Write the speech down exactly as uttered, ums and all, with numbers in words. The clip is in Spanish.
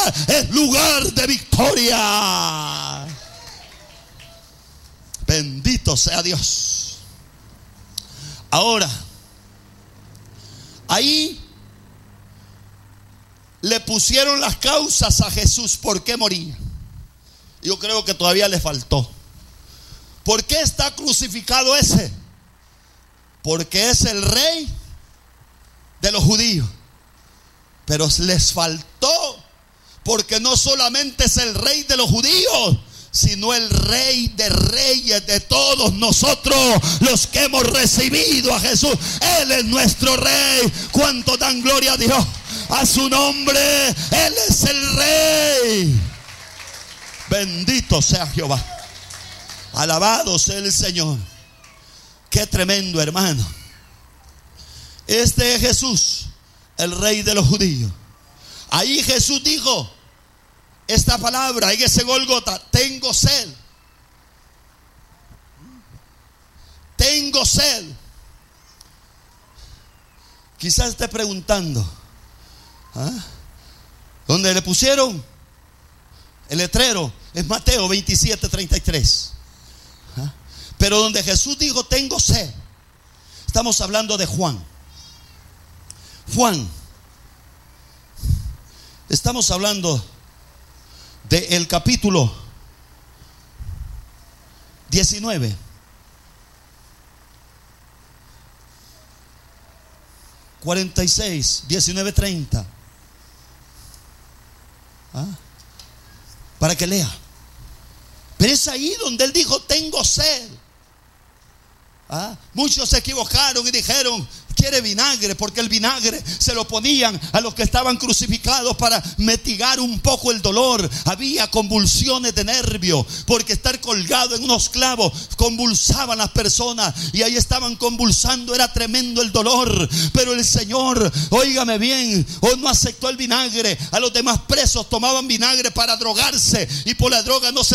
es lugar de victoria. Bendito sea Dios. Ahora, ahí le pusieron las causas a Jesús por qué moría. Yo creo que todavía le faltó. ¿Por qué está crucificado ese? Porque es el rey de los judíos. Pero les faltó, porque no solamente es el rey de los judíos, sino el rey de reyes de todos nosotros, los que hemos recibido a Jesús. Él es nuestro rey. ¿Cuánto dan gloria a Dios? A su nombre. Él es el rey. Bendito sea Jehová. Alabado sea el Señor. Qué tremendo, hermano. Este es Jesús, el rey de los judíos. Ahí Jesús dijo esta palabra en ese Gólgota: tengo sed. Tengo sed. Quizás esté preguntando, ¿ah? ¿Dónde le pusieron el letrero? Es Mateo veintisiete, treinta y tres. ¿Ah? Pero donde Jesús dijo tengo sed, estamos hablando de Juan. Juan. Estamos hablando del capítulo diecinueve. cuarenta y seis, diecinueve, treinta. ¿Ah? Para que lea. Pero es ahí donde él dijo tengo sed. ¿Ah? Muchos se equivocaron y dijeron quiere vinagre, porque el vinagre se lo ponían a los que estaban crucificados para mitigar un poco el dolor. Había convulsiones de nervio, porque estar colgado en unos clavos convulsaban las personas, y ahí estaban convulsando, era tremendo el dolor. Pero el Señor, óigame bien, hoy no aceptó el vinagre. A los demás presos tomaban vinagre para drogarse, y por la droga no se